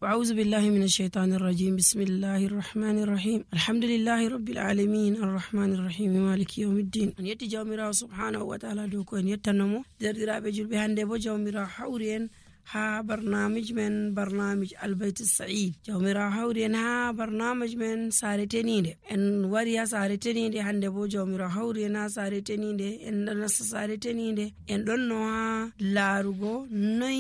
أعوذ بالله من الشيطان الرجيم بسم الله الرحمن الرحيم الحمد لله رب العالمين الرحمن الرحيم مالك يوم الدين أن يتي جوميرا سبحانه وتعالى دوكو أن يتنمو دردرابي جلبي هنده بو جوميرا حورين ها برنامج من برنامج البيت السعيد جوميرا حورين ها برنامج من سارتينينده ان وريا سارتينينده هنده بو جوميرا حورين ها سارتينينده ان نس سارتينينده ان دونو ها لارغو نوي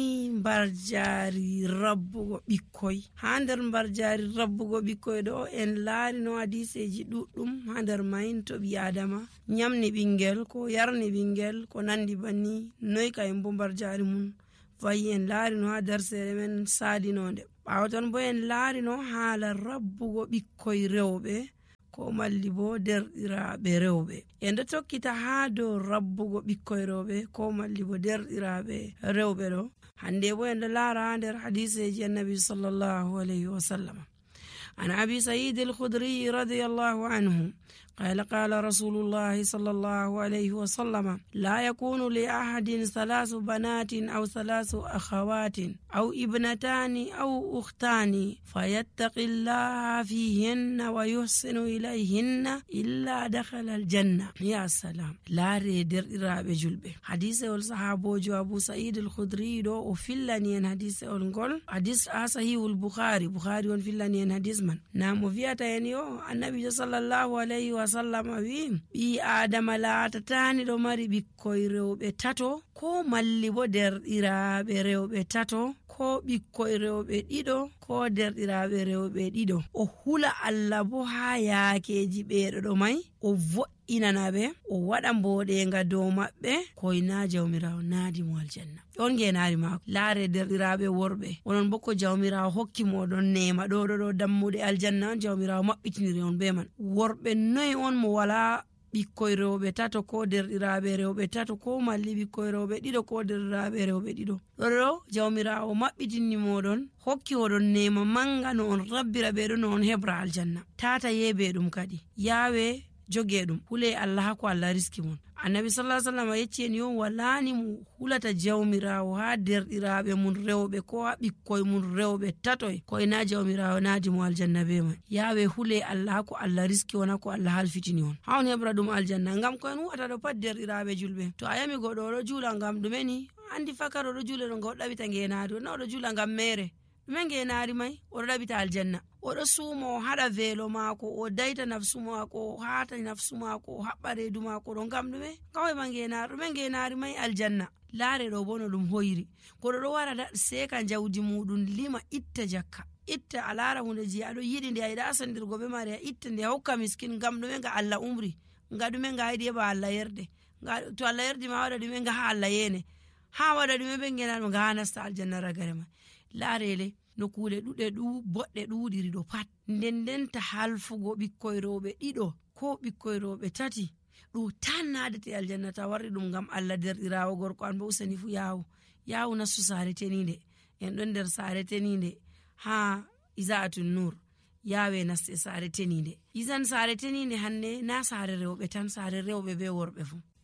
برجاري ربغو بيكوي هاندر برجاري ربغو بيكوي دو en laari no hadiseji duddum hander mayin to bi adama nyamni bingel ko yarni bingel ko nandi banni noy kay mbombar jari mun fayen laari no ha darsere men sadinonde bawton bo en laari no haala rabbugo bikkoy rewbe ko malli bo derdiraabe rewbe en tokkita ha do rabbugo bikkoy rewbe ko malli bo derdiraabe rewbe do hande bo en laara der hadiseji annabi sallallahu alayhi wasallam عن أبي سعيد الخدري رضي الله عنه قال رسول الله صلى الله عليه وسلم لا يكون لأحد 3 بنات أو 3 أخوات أو ابنتان أو أختان فيتق الله فيهن ويحسن إليهن إلا دخل الجنة. يا سلام لا ردر إرابة جلبة حديث والصحابة جو أبو سعيد الخدري دو وفلانيا حديث والنقول حديث صحيح البخاري بخاري وفلانيا حديث من نعم وفياتا ينيو النبي صلى الله عليه وسلم bi adama latatani do mari bikkoy rewbe tato ko malli bo derdiraabe rewbe tato ko bikkoy rewbe dido ko derdiraabe rewbe dido o hula Allah bo ha yaakeji beedo do mai o inanabe o wada mbodenga do mabbe koyna jawmirawo naadi mo aljanna on genaari maako laare derdiraabe worbe onon bokko jawmirawo hokki modon neema do dammude aljanna jawmirawo mabbitiniri on be man worbe noy on mo wala bikkoy rewbe tato ko derdiraabe rewbe tato ko malli bikkoy rewbe dido ko derdiraabe rewbe dido do jawmirawo mabbitinni modon hokki odon neema manga no on rabbira be do no on hebra aljanna tata yebe dum kadi yawe jogedum hule Allah ko Allah riski mon annabi sallallahu alaihi wasallam yecci en yo walani mu hulata jawmirawo ha derdiraabe mun rewbe ko bikkoy mun rewbe tatoy ko ina jawmirawo naadi mo aljanna be man yawe hule Allah ko Allah riski wona ko Allah halfitini on hawni hebradum aljanna ngam ko en wata do pat derdiraabe julbe to ayami godo do jula ngam dumeni andi fakaro do jule do godda bita ngenaado no do jula ngam mere menge naari mai o rabita aljanna o do sumo hada velo mako o daita nafsu mako hata nafsu mako habbare du mako do gamdume kawai menge naari mai aljanna laare do bono dum hoyri ko do wara da seka jawdi mudun lima itta jakka itta alara hunde ji ado yidi ndi ayda asandirgo be mari itta ndi hokka miskin gamdume ga Allah umri ngadume ga haydi ba Allah yerde to Allah yerdi ma wada dume ga Allah yene ha wada dume be ngenan ga nasta aljanna ragarema laarele no kuule dude du bodde duudiri do pat den ta halfugo bikkoy rewbe dido ko bikkoy rewbe tati du tannade te aljanna ta warri dum ngam Allah derdirawo gorko an bo usani fu yawo nasu sare teninde en don der sare teninde ha izaatun nur yawe naste sare teninde izan sare teninde hanne na sare rewbe tan sare rewbe be worbe fu